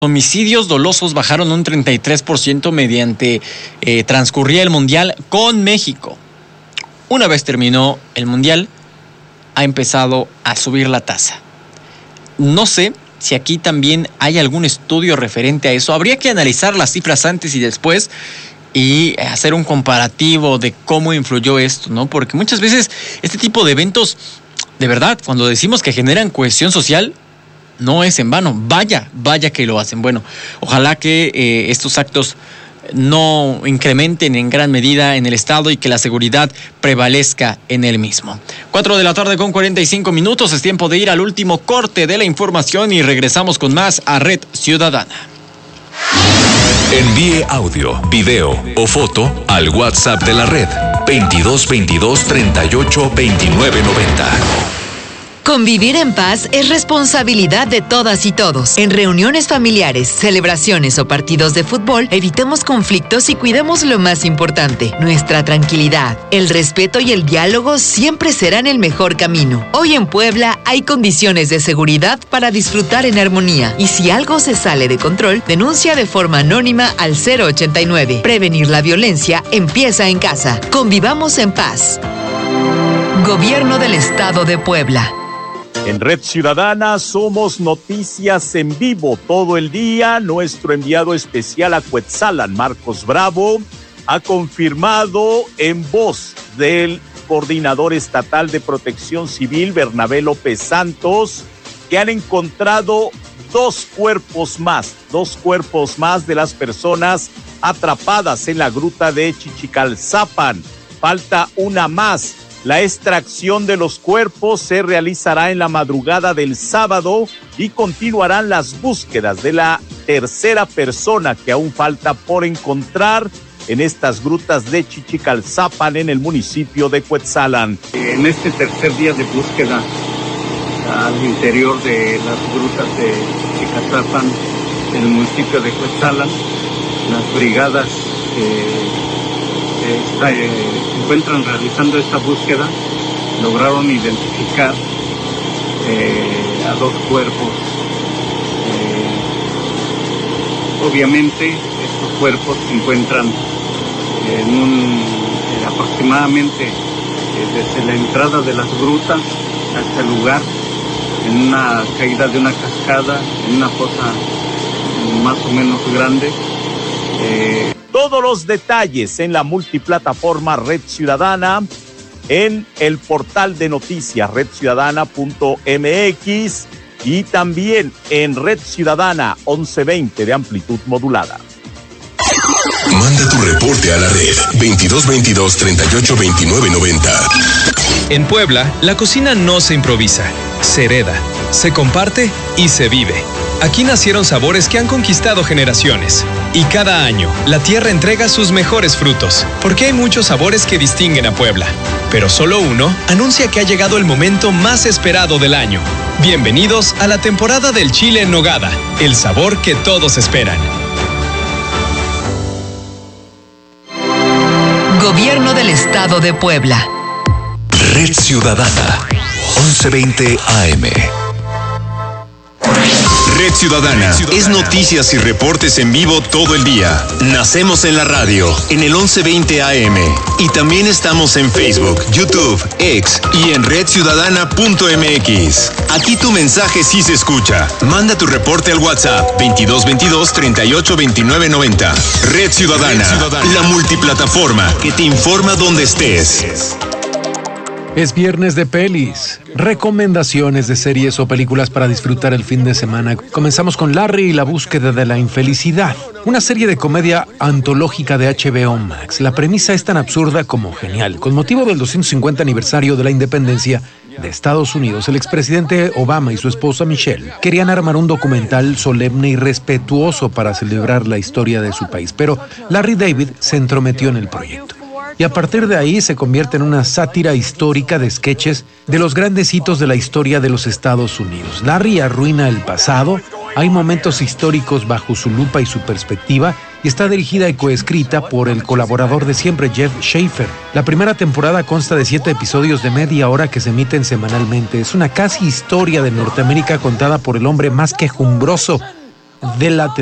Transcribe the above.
Homicidios dolosos bajaron un 33% mediante transcurría el Mundial con México. Una vez terminó el Mundial, ha empezado a subir la tasa. No sé si aquí también hay algún estudio referente a eso. Habría que analizar las cifras antes y después y hacer un comparativo de cómo influyó esto, ¿no? Porque muchas veces este tipo de eventos, de verdad, cuando decimos que generan cohesión social, no es en vano. Vaya que lo hacen. Bueno, ojalá que estos actos no incrementen en gran medida en el estado y que la seguridad prevalezca en el mismo. 4:45 p.m. Es tiempo de ir al último corte de la información y regresamos con más a Red Ciudadana. Envíe audio, video o foto al WhatsApp de la red 2222 38 29 90. Convivir en paz es responsabilidad de todas y todos. En reuniones familiares, celebraciones o partidos de fútbol, evitemos conflictos y cuidemos lo más importante, nuestra tranquilidad. El respeto y el diálogo siempre serán el mejor camino. Hoy en Puebla hay condiciones de seguridad para disfrutar en armonía. Y si algo se sale de control, denuncia de forma anónima al 089. Prevenir la violencia empieza en casa. Convivamos en paz. Gobierno del Estado de Puebla. En Red Ciudadana somos noticias en vivo todo el día. Nuestro enviado especial a Cuetzalan, Marcos Bravo, ha confirmado en voz del coordinador estatal de Protección Civil, Bernabé López Santos, que han encontrado dos cuerpos más de las personas atrapadas en la gruta de Chichicalzapan. Falta una más. La extracción de los cuerpos se realizará en la madrugada del sábado y continuarán las búsquedas de la tercera persona que aún falta por encontrar en estas grutas de Chichicalzapan en el municipio de Cuetzalan. En este tercer día de búsqueda al interior de las grutas de Chichicalzapan en el municipio de Cuetzalan, las brigadas se encuentran realizando esta búsqueda, lograron identificar a dos cuerpos. Obviamente estos cuerpos se encuentran aproximadamente desde la entrada de las grutas hasta el lugar, en una caída de una cascada, en una fosa más o menos grande. Todos los detalles en la multiplataforma Red Ciudadana, en el portal de noticias redciudadana.mx y también en Red Ciudadana 1120 de amplitud modulada. Manda tu reporte a la red 2222 38 29 90. En Puebla, la cocina no se improvisa, se hereda, se comparte y se vive. Aquí nacieron sabores que han conquistado generaciones. Y cada año, la tierra entrega sus mejores frutos, porque hay muchos sabores que distinguen a Puebla. Pero solo uno anuncia que ha llegado el momento más esperado del año. Bienvenidos a la temporada del chile en nogada, el sabor que todos esperan. Gobierno del Estado de Puebla. Red Ciudadana, 1120 AM. Red Ciudadana es noticias y reportes en vivo todo el día. Nacemos en la radio, en el 1120 AM. Y también estamos en Facebook, YouTube, X y en redciudadana.mx. Aquí tu mensaje sí se escucha. Manda tu reporte al WhatsApp 2222 38 29 90. Red Ciudadana, la multiplataforma que te informa donde estés. Es viernes de pelis, recomendaciones de series o películas para disfrutar el fin de semana. Comenzamos con Larry y la búsqueda de la infelicidad, una serie de comedia antológica de HBO Max. La premisa es tan absurda como genial. Con motivo del 250 aniversario de la independencia de Estados Unidos, el expresidente Obama y su esposa Michelle querían armar un documental solemne y respetuoso para celebrar la historia de su país, pero Larry David se entrometió en el proyecto. Y a partir de ahí se convierte en una sátira histórica de sketches de los grandes hitos de la historia de los Estados Unidos. Larry arruina el pasado, hay momentos históricos bajo su lupa y su perspectiva, y está dirigida y coescrita por el colaborador de siempre, Jeff Schaffer. La primera temporada consta de 7 episodios de media hora que se emiten semanalmente. Es una casi historia de Norteamérica contada por el hombre más quejumbroso de la